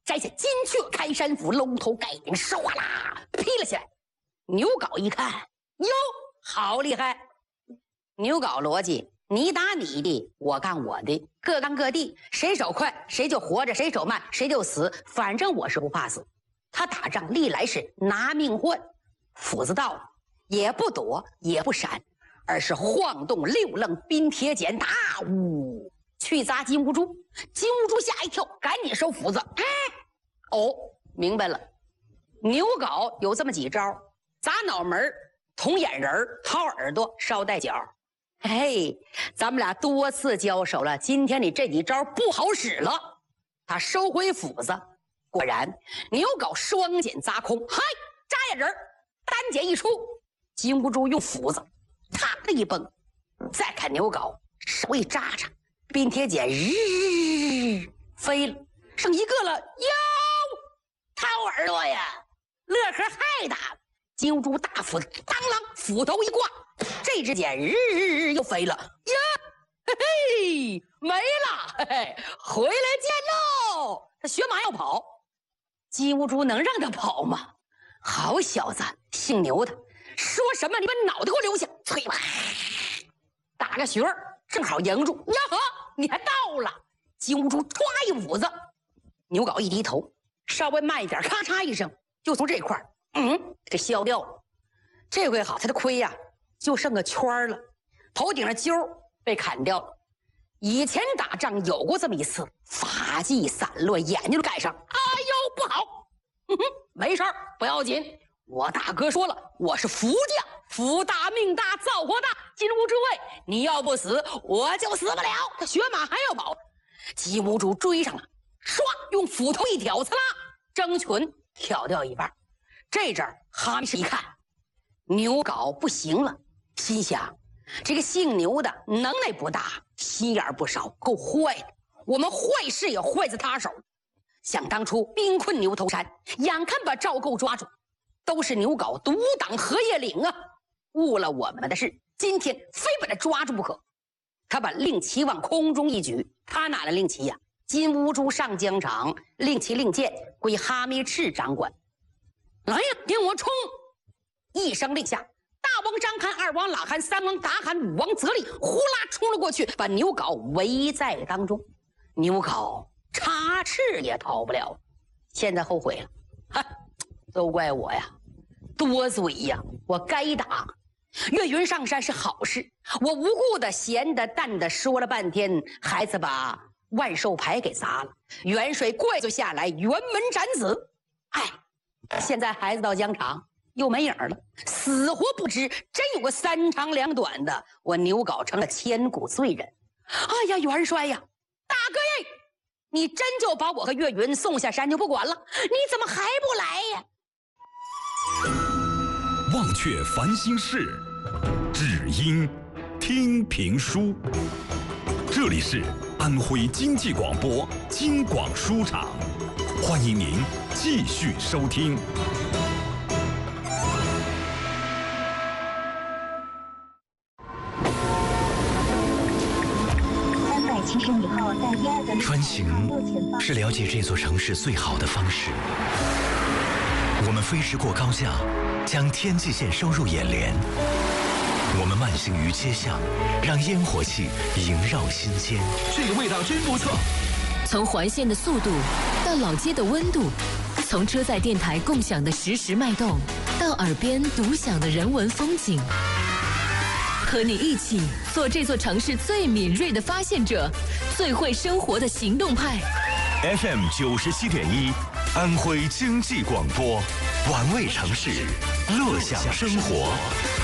摘下金雀开山斧，龙头盖顶，唰啦劈了起来。牛皋一看，哟，好厉害！牛皋逻辑，你打你的，我干我的，各干各地，谁手快谁就活着，谁手慢谁就死，反正我是不怕死。他打仗历来是拿命换，斧子到了也不躲也不闪，而是晃动六棱冰铁剪，打呜去砸金兀术。金兀术吓一跳，赶紧收斧子。哦，明白了，牛皋有这么几招：砸脑门、捅眼仁、掏耳朵、捎带脚。嘿，咱们俩多次交手了，今天你这几招不好使了。他收回斧子，果然牛皋双剪砸空，嗨，扎眼仁，单剪一出。金兀术用斧子啪的一崩，再看牛皋手一扎扎，冰铁剪日飞了，剩一个了。哟，掏耳朵呀，乐呵害大了。金兀术大斧子当啷，斧头一挂，这只剪日又飞了呀，嘿嘿，没了，嘿嘿，回来见喽。他学马要跑，金兀术能让他跑吗？好小子，姓牛的，说什么你把脑袋给我留下，啐吧，打个旋儿，正好迎住。呀呵，你还到了！金兀术抓一斧子，牛皋一低头，稍微慢一点，咔嚓一声，就从这块儿，这消掉了。这回好，他的盔呀，就剩个圈了，头顶上揪被砍掉了。以前打仗有过这么一次，发髻散落，眼睛都盖上。哎呦，不好！没事儿，不要紧。我大哥说了，我是福将，福大命大，造化大。金兀术位，你要不死，我就死不了。他学马还要跑，金兀术追上了，唰，用斧头一挑，刺啦，征裙挑掉一半。这阵儿哈密士一看，牛皋不行了，心想这个姓牛的能耐不大，心眼不少，够坏的。我们坏事也坏在他手。想当初兵困牛头山，眼看把赵构抓住，都是牛皋独挡荷叶岭啊，误了我们的事。今天非把他抓住不可。他把令旗往空中一举，他哪来令旗呀？金兀术上疆场，令旗令箭归哈密赤掌管。来呀，跟我冲！一声令下，大王张邯、二王喇罕、三王达罕、五王则立，呼啦冲了过去，把牛皋围在当中。牛皋插翅也逃不了，现在后悔了，哈，都怪我呀，多嘴呀，我该打。岳云上山是好事，我无故的闲的淡的说了半天，孩子把万寿牌给砸了，元帅跪就下来，辕门斩子。哎，现在孩子到疆场又没影了，死活不知，真有个三长两短的，我牛皋成了千古罪人。哎呀，元帅呀，大哥呀，你真就把我和岳云送下山就不管了？你怎么还不来呀？ 忘却烦心事，只因听评书。这里是安徽经济广播京广书场，欢迎您继续收听。 穿行是了解这座城市最好的方式。我们飞驰过高架，将天际线收入眼帘；我们慢行于街巷，让烟火气萦绕心间。 这个味道真不错。 从环线的速度到老街的温度，从车载电台共享的实时脉动，到耳边独享的人文风景，和你一起做这座城市最敏锐的发现者，最会生活的行动派。 FM 97.1，安徽经济广播， 玩味城市，乐享生活。